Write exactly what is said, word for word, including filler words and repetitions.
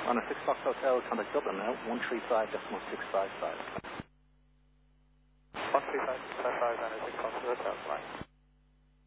On a six Fox Hotel, contact Dublin now, one three five decimal six five five. one three five six five five and a six Fox Hotel, fine.